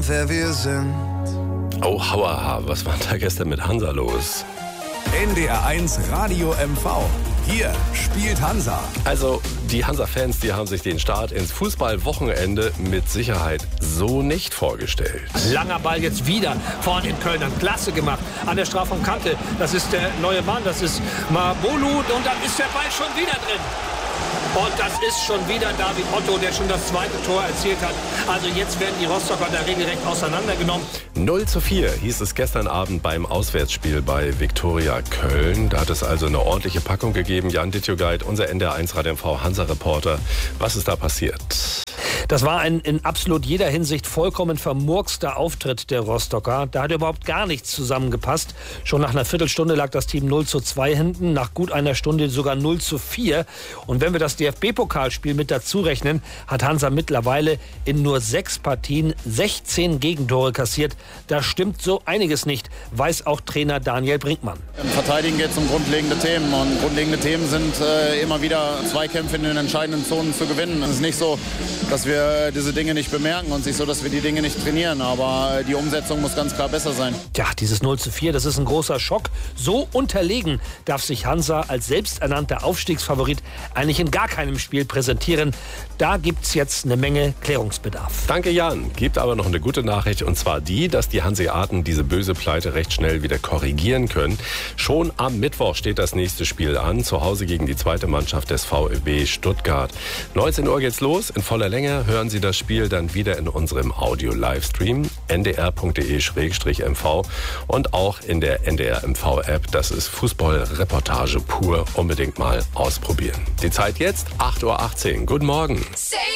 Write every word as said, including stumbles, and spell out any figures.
wer wir sind. Oh, hauaha, was war da gestern mit Hansa los? N D R eins Radio M V. Hier spielt Hansa. Also, die Hansa-Fans, die haben sich den Start ins Fußballwochenende mit Sicherheit so nicht vorgestellt. Langer Ball jetzt wieder vorne den Kölnern. Klasse gemacht. An der Strafraumkante. Das ist der neue Mann, das ist Mabolu. Und dann ist der Ball schon wieder drin. Und das ist schon wieder David Otto, der schon das zweite Tor erzielt hat. Also jetzt werden die Rostocker da regelrecht auseinandergenommen. null zu vier hieß es gestern Abend beim Auswärtsspiel bei Viktoria Köln. Da hat es also eine ordentliche Packung gegeben. Jan Dittjogait, unser N D R eins Radio M V Hansa-Reporter. Was ist da passiert? Das war ein in absolut jeder Hinsicht vollkommen vermurkster Auftritt der Rostocker. Da hat überhaupt gar nichts zusammengepasst. Schon nach einer Viertelstunde lag das Team null zu zwei hinten, nach gut einer Stunde sogar null zu vier. Und wenn wir das D F B-Pokalspiel mit dazu rechnen, hat Hansa mittlerweile in nur sechs Partien sechzehn Gegentore kassiert. Da stimmt so einiges nicht, weiß auch Trainer Daniel Brinkmann. Im Verteidigen geht es um grundlegende Themen. Und grundlegende Themen sind äh, immer wieder Zweikämpfe in den entscheidenden Zonen zu gewinnen. Es ist nicht so, dass wir diese Dinge nicht bemerken und es ist so, dass wir die Dinge nicht trainieren. Aber die Umsetzung muss ganz klar besser sein. Tja, dieses null zu vier, das ist ein großer Schock. So unterlegen darf sich Hansa als selbsternannter Aufstiegsfavorit eigentlich in gar keinem Spiel präsentieren. Da gibt's jetzt eine Menge Klärungsbedarf. Danke, Jan. Gibt aber noch eine gute Nachricht, und zwar die, dass die Hanseaten diese böse Pleite recht schnell wieder korrigieren können. Schon am Mittwoch steht das nächste Spiel an, zu Hause gegen die zweite Mannschaft des VfB Stuttgart. neunzehn Uhr geht's los, in voller Länge. Hören Sie das Spiel dann wieder in unserem Audio-Livestream n d r punkt d e slash m v und auch in der N D R M V-App. Das ist Fußballreportage pur. Unbedingt mal ausprobieren. Die Zeit jetzt, acht Uhr achtzehn. Guten Morgen.